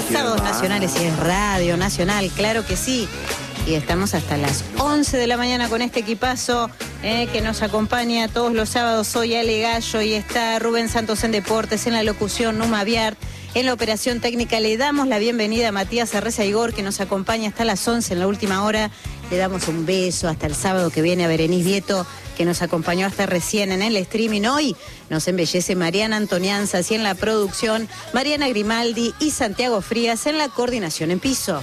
Sábados Nacionales y es Radio Nacional, claro que sí. Y estamos hasta las 11 de la mañana con este equipazo que nos acompaña todos los sábados. Soy Ale Gallo y está Rubén Santos en Deportes, en la locución Numa Viart, en la operación técnica. Le damos la bienvenida a Matías Arreza Igor, que nos acompaña hasta las 11 en la última hora. Le damos un beso hasta el sábado que viene a Berenice Vieto, que nos acompañó hasta recién en el streaming. Hoy nos embellece Mariana Antonianzas y en la producción Mariana Grimaldi y Santiago Frías en la coordinación en piso.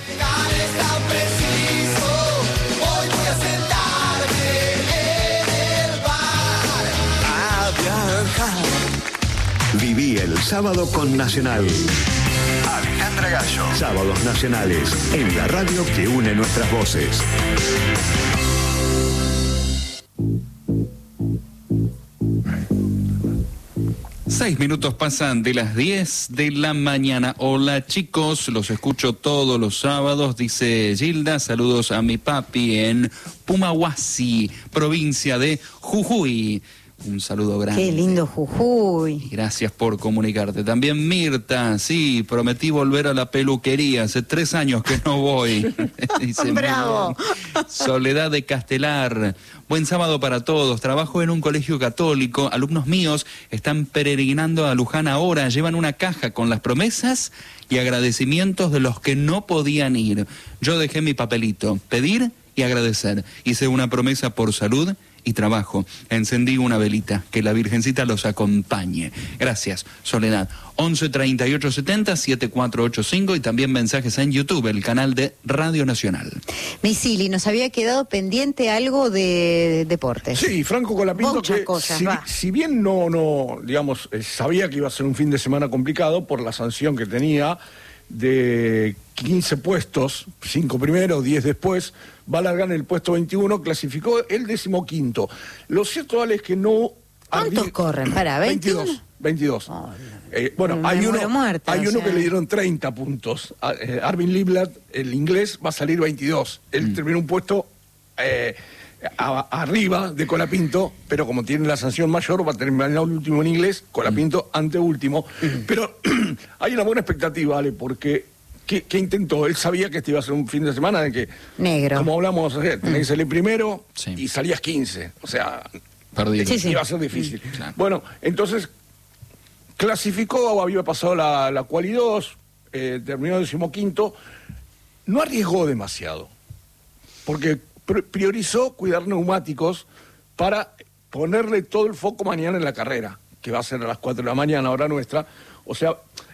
Viví el sábado con Nacional. Alejandra Gallo. Sábados Nacionales, en la radio que une nuestras voces. Seis minutos pasan de las 10 de la mañana. Hola chicos, los escucho todos los sábados, dice Gilda. Saludos a mi papi en Pumahuasi, provincia de Jujuy. Un saludo grande. Qué lindo Jujuy. Gracias por comunicarte. También Mirta, sí, prometí volver a la peluquería. Hace 3 años que no voy. Dice, bravo. Soledad de Castelar. Buen sábado para todos. Trabajo en un colegio católico. Alumnos míos están peregrinando a Luján ahora. Llevan una caja con las promesas y agradecimientos de los que no podían ir. Yo dejé mi papelito. Pedir y agradecer. Hice una promesa por salud y trabajo. Encendí una velita. Que la Virgencita los acompañe. Gracias, Soledad. 11 38 70 7485 y también mensajes en YouTube, el canal de Radio Nacional. Misili, nos había quedado pendiente algo de deportes. Sí, Franco Colapinto, muchas que cosas, si bien no digamos, sabía que iba a ser un fin de semana complicado por la sanción que tenía de 15 puestos, 5 primero, 10 después, va a largar en el puesto 21, clasificó el 15º. Lo cierto, Ale, es que no... ¿Cuántos corren? ¿Para 21? 22. Oh, bueno, hay uno que le dieron 30 puntos. Arvin Liblat, el inglés, va a salir 22. Él terminó un puesto arriba de Colapinto, pero como tiene la sanción mayor, va a terminar el último en inglés, Colapinto anteúltimo. Pero hay una buena expectativa, Ale, porque... ¿Qué intentó? Él sabía que este iba a ser un fin de semana de que... Negro. Como hablamos ayer, tenés que salir primero y salías 15. O sea, iba a ser difícil. Claro. Bueno, entonces, clasificó, había pasado la quali 2, terminó 15º. No arriesgó demasiado, porque priorizó cuidar neumáticos para ponerle todo el foco mañana en la carrera, que va a ser a las 4 de la mañana, hora nuestra. O sea...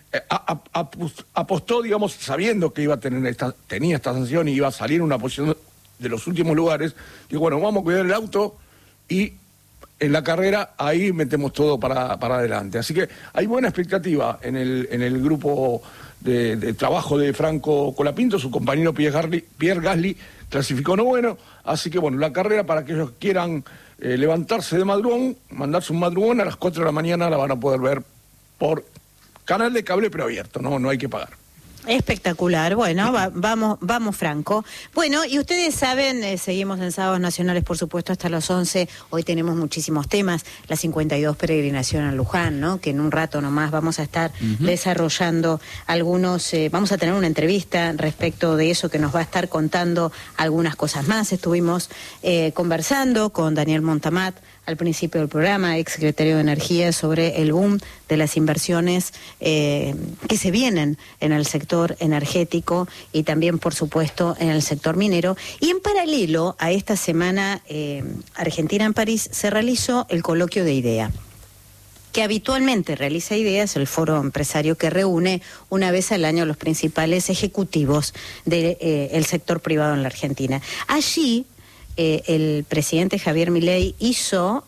apostó, digamos, sabiendo que tenía esta sanción y iba a salir en una posición de los últimos lugares. Digo, bueno, vamos a cuidar el auto y en la carrera ahí metemos todo para adelante. Así que hay buena expectativa en el grupo de trabajo de Franco Colapinto. Su compañero Pierre Gasly clasificó noveno. Así que bueno, la carrera, para aquellos que quieran levantarse de madrugón, mandarse un madrugón, a las 4 de la mañana la van a poder ver por canal de cable, pero abierto, no hay que pagar. Espectacular, bueno, vamos Franco. Bueno, y ustedes saben, seguimos en Sábados Nacionales, por supuesto, hasta las 11. Hoy tenemos muchísimos temas, la 52 peregrinación a Luján, ¿no? Que en un rato nomás vamos a estar desarrollando algunos, vamos a tener una entrevista respecto de eso que nos va a estar contando algunas cosas más. Estuvimos conversando con Daniel Montamat al principio del programa, ex secretario de Energía, sobre el boom de las inversiones que se vienen en el sector energético y también, por supuesto, en el sector minero. Y en paralelo a esta semana Argentina en París se realizó el coloquio de IDEA, que habitualmente realiza IDEA, es el foro empresario que reúne una vez al año los principales ejecutivos del sector privado en la Argentina. Allí el presidente Javier Milei hizo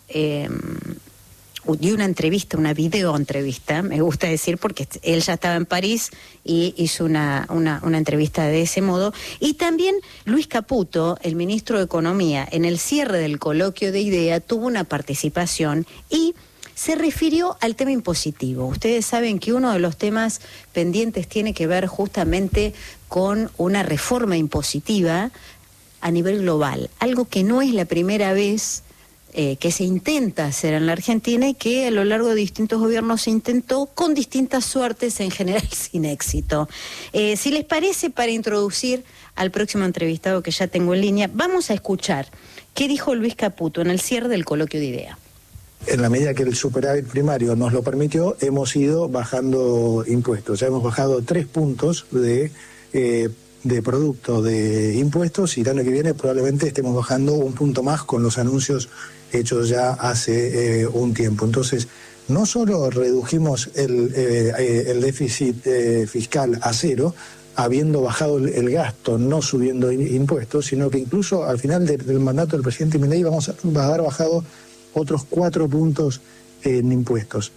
dio una entrevista, una videoentrevista, me gusta decir, porque él ya estaba en París y hizo una entrevista de ese modo. Y también Luis Caputo, el ministro de Economía, en el cierre del coloquio de IDEA, tuvo una participación y se refirió al tema impositivo. Ustedes saben que uno de los temas pendientes tiene que ver justamente con una reforma impositiva a nivel global, algo que no es la primera vez que se intenta hacer en la Argentina y que a lo largo de distintos gobiernos se intentó con distintas suertes, en general sin éxito. Si les parece, para introducir al próximo entrevistado que ya tengo en línea, vamos a escuchar qué dijo Luis Caputo en el cierre del coloquio de IDEA. En la medida que el superávit primario nos lo permitió, hemos ido bajando impuestos. Ya hemos bajado 3 puntos de producto de impuestos, y el año que viene probablemente estemos bajando 1 punto más con los anuncios hechos ya hace un tiempo. Entonces, no solo redujimos el déficit fiscal a 0, habiendo bajado el gasto, no subiendo impuestos, sino que incluso al final del mandato del presidente Milei vamos a haber bajado otros 4 puntos en impuestos.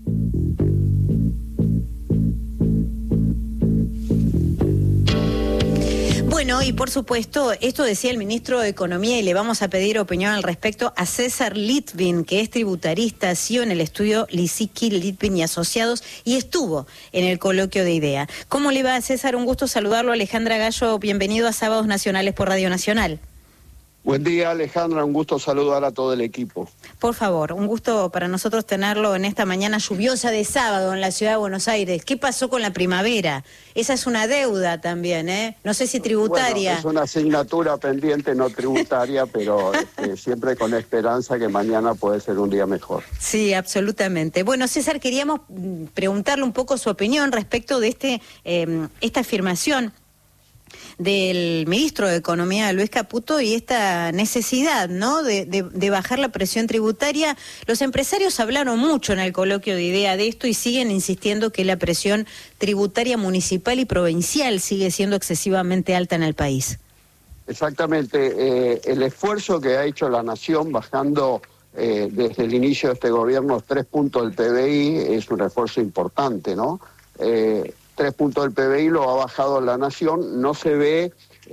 Bueno, y por supuesto, esto decía el ministro de Economía, y le vamos a pedir opinión al respecto a César Litvin, que es tributarista, CEO en el estudio Lisicki, Litvin y Asociados, y estuvo en el coloquio de IDEA. ¿Cómo le va, César? Un gusto saludarlo. Alejandra Gallo, bienvenido a Sábados Nacionales por Radio Nacional. Buen día, Alejandra, un gusto saludar a todo el equipo. Por favor, un gusto para nosotros tenerlo en esta mañana lluviosa de sábado en la ciudad de Buenos Aires. ¿Qué pasó con la primavera? Esa es una deuda también, ¿eh? No sé si tributaria. Bueno, es una asignatura pendiente, no tributaria, pero siempre con esperanza que mañana puede ser un día mejor. Sí, absolutamente. Bueno, César, queríamos preguntarle un poco su opinión respecto de esta afirmación del ministro de Economía, Luis Caputo, y esta necesidad, ¿no?, de bajar la presión tributaria. Los empresarios hablaron mucho en el coloquio de IDEA de esto y siguen insistiendo que la presión tributaria municipal y provincial sigue siendo excesivamente alta en el país. Exactamente. El esfuerzo que ha hecho la Nación bajando desde el inicio de este gobierno 3 puntos del PBI es un esfuerzo importante, ¿no? 3 puntos del PBI lo ha bajado la Nación, no se ve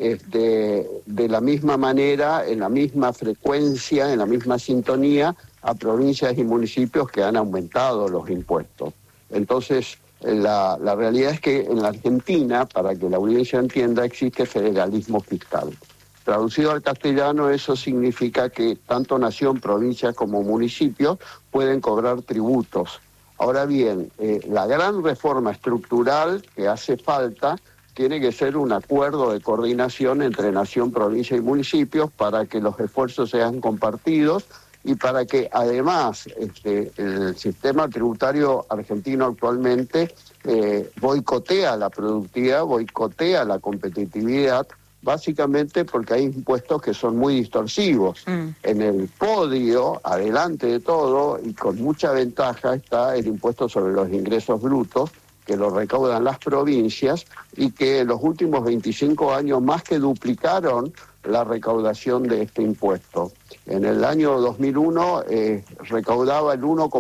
de la misma manera, en la misma frecuencia, en la misma sintonía a provincias y municipios que han aumentado los impuestos. Entonces, la realidad es que en la Argentina, para que la audiencia entienda, existe federalismo fiscal. Traducido al castellano, eso significa que tanto nación, provincias como municipios pueden cobrar tributos. Ahora bien, la gran reforma estructural que hace falta tiene que ser un acuerdo de coordinación entre nación, provincia y municipios para que los esfuerzos sean compartidos y para que además el sistema tributario argentino actualmente boicotea la productividad, boicotea la competitividad, básicamente porque hay impuestos que son muy distorsivos. En el podio, adelante de todo, y con mucha ventaja, está el impuesto sobre los ingresos brutos, que lo recaudan las provincias, y que en los últimos 25 años más que duplicaron la recaudación de este impuesto. En el año 2001 recaudaba el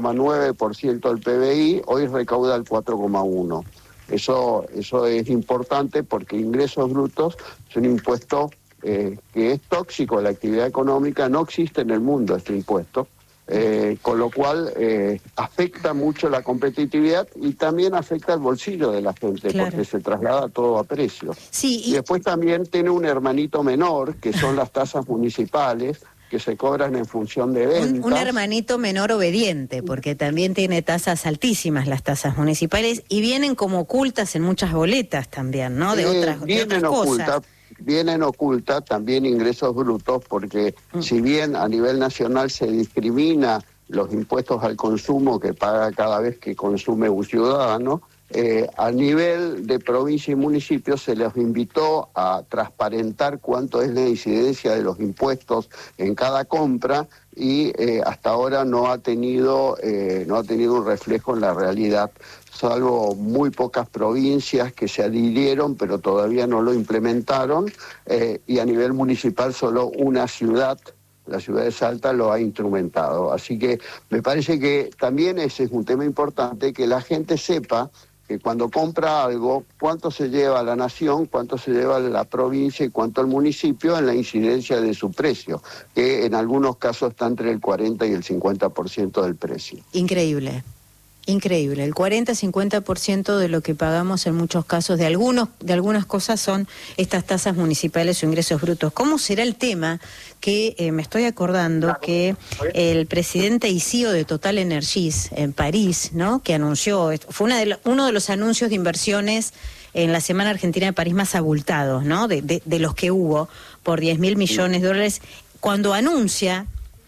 1,9% del PBI, hoy recauda el 4,1%. Eso es importante porque ingresos brutos es un impuesto que es tóxico a la actividad económica, no existe en el mundo este impuesto, con lo cual afecta mucho la competitividad y también afecta el bolsillo de la gente, claro, porque se traslada todo a precio. Sí, y después también tiene un hermanito menor, que son las tasas municipales, que se cobran en función de ventas. Un hermanito menor obediente, porque también tiene tasas altísimas las tasas municipales y vienen como ocultas en muchas boletas también, ¿no? De otras cosas. Vienen ocultas también ingresos brutos, porque si bien a nivel nacional se discrimina los impuestos al consumo que paga cada vez que consume un ciudadano, a nivel de provincia y municipio se les invitó a transparentar cuánto es la incidencia de los impuestos en cada compra y hasta ahora no ha tenido un reflejo en la realidad, salvo muy pocas provincias que se adhirieron pero todavía no lo implementaron, y a nivel municipal solo una ciudad, la ciudad de Salta, lo ha instrumentado. Así que me parece que también ese es un tema importante, que la gente sepa que cuando compra algo, cuánto se lleva a la nación, cuánto se lleva a la provincia y cuánto al municipio en la incidencia de su precio, que en algunos casos está entre el 40 y el 50% del precio. Increíble. Increíble, el 40-50% de lo que pagamos en muchos casos de algunas cosas son estas tasas municipales o ingresos brutos. ¿Cómo será el tema que me estoy acordando que el presidente y CEO de Total Energies en París, ¿no?, que anunció, fue uno de los anuncios de inversiones en la Semana Argentina de París más abultados, ¿no?, de los que hubo por 10.000 millones de dólares, cuando anuncia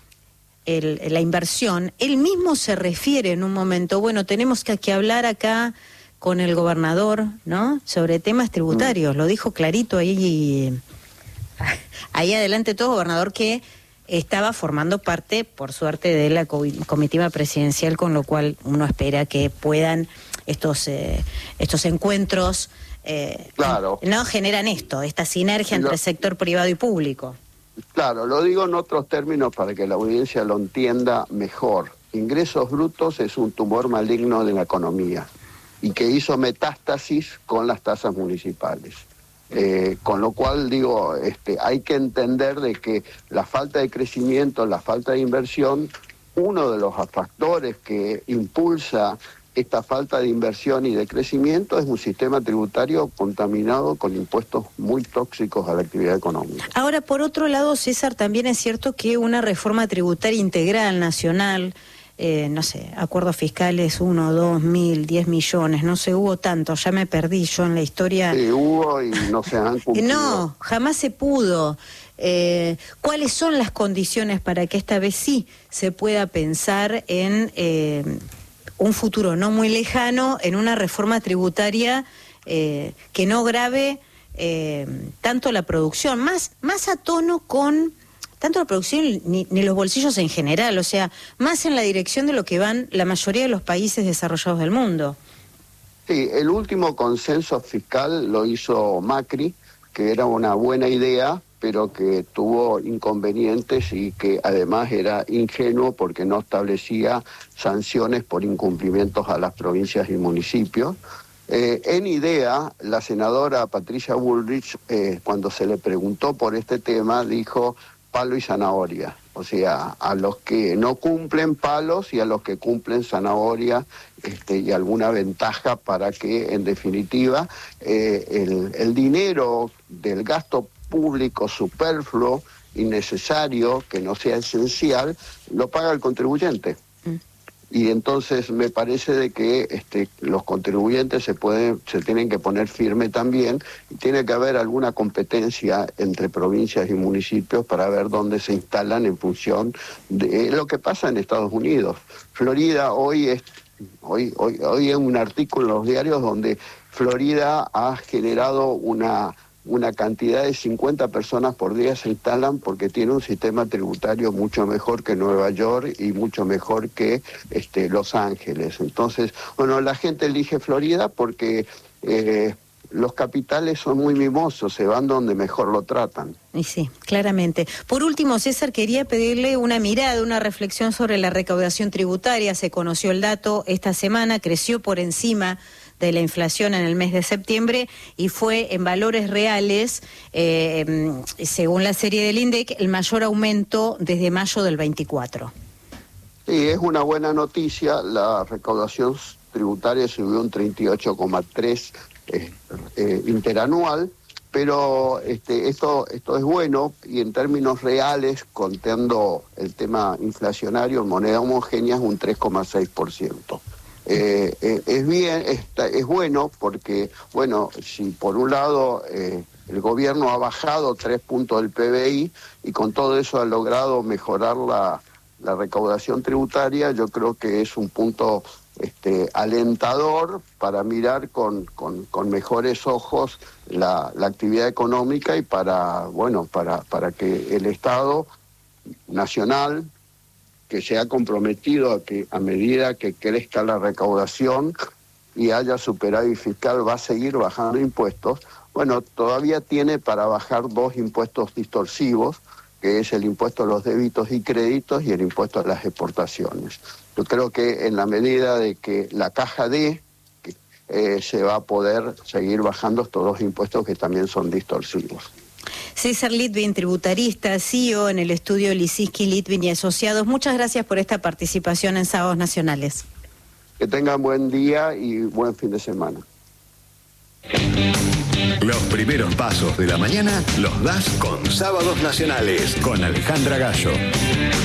la inversión, él mismo se refiere en un momento, bueno, tenemos que hablar acá con el gobernador, ¿no?, sobre temas tributarios, lo dijo clarito ahí adelante todo, gobernador que estaba formando parte, por suerte, de la comitiva presidencial, con lo cual uno espera que puedan estos encuentros, claro, no generan esta sinergia entre sector privado y público. Claro, lo digo en otros términos para que la audiencia lo entienda mejor. Ingresos brutos es un tumor maligno de la economía y que hizo metástasis con las tasas municipales. Con lo cual, digo, hay que entender de que la falta de crecimiento, la falta de inversión, uno de los factores que impulsa esta falta de inversión y de crecimiento es un sistema tributario contaminado con impuestos muy tóxicos a la actividad económica. Ahora, por otro lado, César, también es cierto que una reforma tributaria integral nacional, no sé, acuerdos fiscales 1, 2, 1.000, 10 millones, no sé, hubo tanto, ya me perdí yo en la historia. Sí, hubo y no se han cumplido. No, jamás se pudo. ¿Cuáles son las condiciones para que esta vez sí se pueda pensar en un futuro no muy lejano, en una reforma tributaria que no grave tanto la producción, más a tono con tanto la producción ni los bolsillos en general, o sea, más en la dirección de lo que van la mayoría de los países desarrollados del mundo? Sí, el último consenso fiscal lo hizo Macri, que era una buena idea, pero que tuvo inconvenientes y que además era ingenuo porque no establecía sanciones por incumplimientos a las provincias y municipios. En idea, la senadora Patricia Bullrich, cuando se le preguntó por este tema, dijo palo y zanahoria. O sea, a los que no cumplen palos y a los que cumplen zanahoria, y alguna ventaja para que, en definitiva, el dinero del gasto público superfluo, innecesario, que no sea esencial, lo paga el contribuyente. Y entonces me parece de que los contribuyentes se tienen que poner firme también, y tiene que haber alguna competencia entre provincias y municipios para ver dónde se instalan en función de lo que pasa en Estados Unidos. Florida hoy es un artículo en los diarios donde Florida ha generado una cantidad de 50 personas por día se instalan porque tiene un sistema tributario mucho mejor que Nueva York y mucho mejor que Los Ángeles. Entonces, bueno, la gente elige Florida porque los capitales son muy mimosos, se van donde mejor lo tratan. Y sí, claramente. Por último, César, quería pedirle una mirada, una reflexión sobre la recaudación tributaria. Se conoció el dato esta semana, creció por encima de la inflación en el mes de septiembre y fue en valores reales, según la serie del INDEC, el mayor aumento desde mayo del 24. Sí, es una buena noticia. La recaudación tributaria subió un 38,3% interanual, pero esto es bueno, y en términos reales, contando el tema inflacionario en moneda homogénea, es un 3,6%. Es bien, es bueno porque, bueno, si por un lado el gobierno ha bajado 3 puntos del PBI y con todo eso ha logrado mejorar la recaudación tributaria, yo creo que es un punto alentador para mirar con mejores ojos la actividad económica y para que el Estado nacional, que se ha comprometido a que a medida que crezca la recaudación y haya superávit fiscal va a seguir bajando impuestos. Bueno, todavía tiene para bajar 2 impuestos distorsivos, que es el impuesto a los débitos y créditos y el impuesto a las exportaciones. Yo creo que en la medida de que la caja dé, se va a poder seguir bajando estos 2 impuestos que también son distorsivos. César Litvin, tributarista, CEO en el estudio Lisinski, Litvin y Asociados. Muchas gracias por esta participación en Sábados Nacionales. Que tengan buen día y buen fin de semana. Los primeros pasos de la mañana los das con Sábados Nacionales, con Alejandra Gallo.